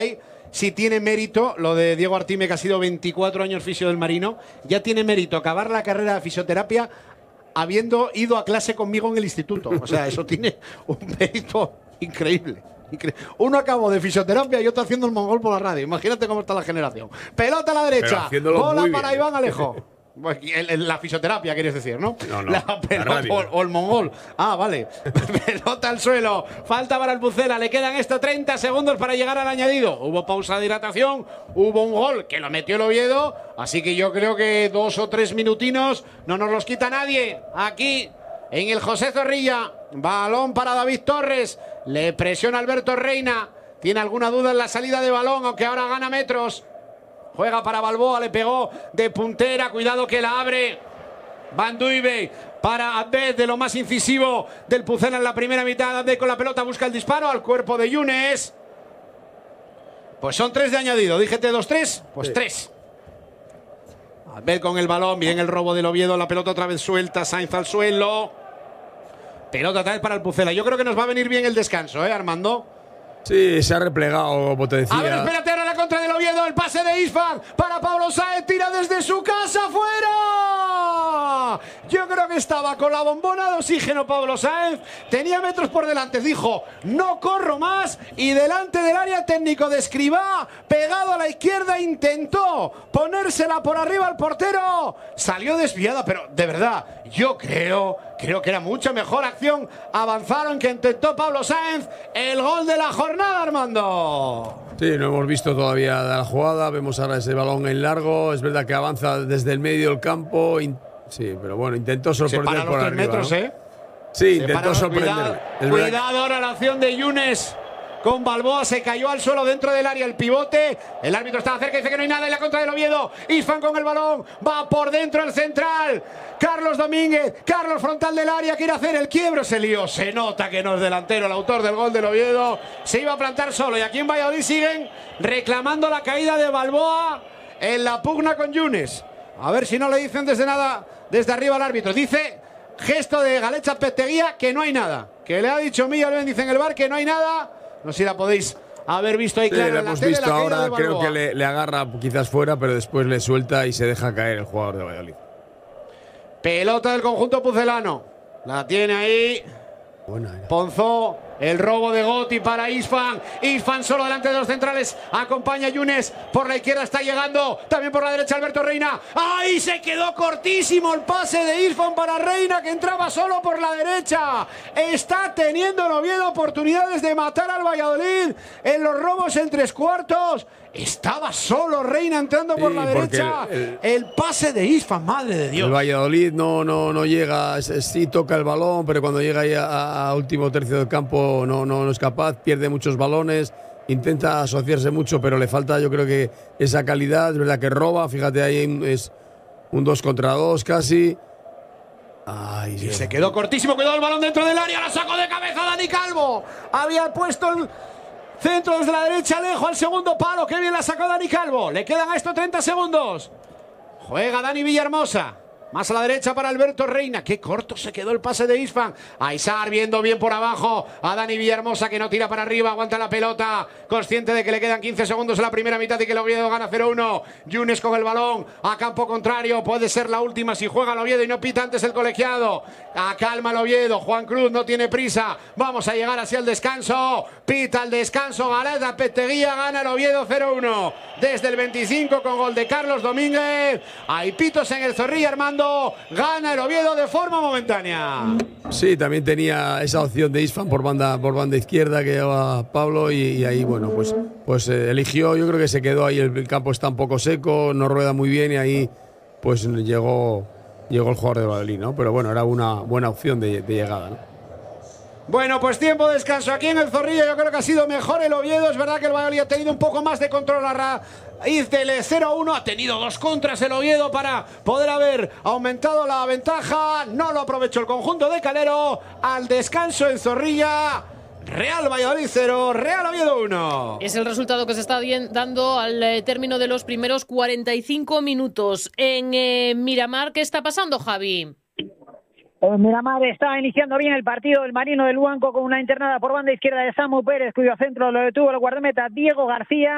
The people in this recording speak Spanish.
Si tiene mérito lo de Diego Artime, que ha sido 24 años fisio del Marino, ya tiene mérito acabar la carrera de fisioterapia habiendo ido a clase conmigo en el instituto. O sea, eso tiene un mérito increíble. Uno acabó de fisioterapia y otro haciendo el mongol por la radio. Imagínate cómo está la generación. Pelota a la derecha, bola para Iván Alejo. La fisioterapia, quieres decir, ¿no? No, la pelota o el mongol. Ah, vale. Pelota al suelo. Falta para el Pucela. Le quedan 30 segundos para llegar al añadido. Hubo pausa de hidratación. Hubo un gol que lo metió el Oviedo. Así que yo creo que 2 o 3 minutinos no nos los quita nadie. Aquí en el José Zorrilla. Balón para David Torres. Le presiona Alberto Reina. Tiene alguna duda en la salida de balón, aunque ahora gana metros. Juega para Balboa, le pegó de puntera, cuidado que la abre Van Duive para Abed, de lo más incisivo del Pucela en la primera mitad. Abed con la pelota busca el disparo al cuerpo de Yunes. Pues son 3 de añadido, dígete 2-3, pues sí. 3. Abed con el balón, bien el robo del Oviedo, la pelota otra vez suelta, Sainz al suelo. Pelota otra vez para el Pucela. Yo creo que nos va a venir bien el descanso, Armando. Sí, se ha replegado, como te decía. A ver, espérate, ahora la contra del Oviedo. El pase de Isfan para Pablo Sáenz. Tira desde su casa, fuera. Yo creo que estaba con la bombona de oxígeno Pablo Sáenz. Tenía metros por delante. Dijo, no corro más. Y delante del área técnico de Escribá, pegado a la izquierda, intentó ponérsela por arriba al portero. Salió desviada, pero de verdad, yo creo que era mucha mejor acción. Avanzaron que intentó Pablo Sáenz. El gol de la jornada, Armando. Sí, no hemos visto todavía la jugada. Vemos ahora ese balón en largo. Es verdad que avanza desde el medio del campo. Sí, pero bueno, intentó sorprender por arriba, metros, ¿no? Sí, intentó sorprender. Cuidado ahora la acción de Yunes con Balboa, se cayó al suelo dentro del área el pivote. El árbitro estaba cerca, dice que no hay nada en la contra del Oviedo. Isfan con el balón, va por dentro el central. Carlos Domínguez, Carlos frontal del área, quiere hacer el quiebro, se lió. Se nota que no es delantero el autor del gol del Oviedo. Se iba a plantar solo y aquí en Valladolid siguen reclamando la caída de Balboa en la pugna con Yunes. A ver si no le dicen desde arriba al árbitro. Dice, gesto de Galecha Peteguía, que no hay nada. Que le ha dicho Miguel, dice en el bar que no hay nada. No sé si la podéis haber visto ahí claro. La hemos visto ahora, creo que le agarra quizás fuera, pero después le suelta y se deja caer el jugador de Valladolid. Pelota del conjunto pucelano. La tiene ahí. Buena, Ponzó. El robo de Gotti para Isfan. Isfan solo delante de los centrales. Acompaña a Yunes. Por la izquierda está llegando. También por la derecha Alberto Reina. ¡Ahí se quedó cortísimo el pase de Isfan para Reina, que entraba solo por la derecha! Está teniendo el Oviedo oportunidades de matar al Valladolid en los robos en 3/4. Estaba solo Reina entrando por la derecha. El pase de Isfan, madre de Dios. El Valladolid no llega, sí toca el balón, pero cuando llega ahí a último tercio del campo no es capaz, pierde muchos balones, intenta asociarse mucho, pero le falta, yo creo que esa calidad. Es verdad que roba, fíjate ahí es un 2 contra 2 casi. Ay, y se quedó cortísimo, cuidado el balón dentro del área, la sacó de cabeza Dani Calvo. Había puesto el centro desde la derecha, lejos al segundo palo. Qué bien la sacó Dani Calvo. Le quedan a esto 30 segundos. Juega Dani Villahermosa. Más a la derecha para Alberto Reina. Qué corto se quedó el pase de Isfan. Aizar viendo bien por abajo a Dani Villahermosa, que no tira para arriba, aguanta la pelota. Consciente de que le quedan 15 segundos en la primera mitad y que el Oviedo gana 0-1. Yunes con el balón a campo contrario. Puede ser la última si juega el Oviedo y no pita antes el colegiado. Calma el Oviedo. Juan Cruz no tiene prisa. Vamos a llegar hacia el descanso. Pita el descanso. Galeta Peteguía, gana el Oviedo 0-1. Desde el 25 con gol de Carlos Domínguez. Hay pitos en el Zorrilla, Armando. Gana el Oviedo de forma momentánea. Sí, también tenía esa opción de Isfan por banda izquierda que lleva Pablo y ahí, bueno, pues eligió. Yo creo que se quedó ahí, el campo está un poco seco, no rueda muy bien y ahí pues llegó el jugador de Valladolid, ¿no? Pero bueno, era una buena opción de llegada, ¿no? Bueno, pues tiempo de descanso aquí en el Zorrilla. Yo creo que ha sido mejor el Oviedo. Es verdad que el Valladolid ha tenido un poco más de control a raíz del 0-1. Ha tenido 2 contras el Oviedo para poder haber aumentado la ventaja. No lo aprovechó el conjunto de Calero. Al descanso en Zorrilla. Real Valladolid 0, Real Oviedo 1. Es el resultado que se está dando al término de los primeros 45 minutos. En Miramar, ¿qué está pasando, Javi? Miramar está iniciando bien el partido. El Marino del Luanco con una internada por banda izquierda de Samu Pérez, cuyo centro lo detuvo el guardameta Diego García.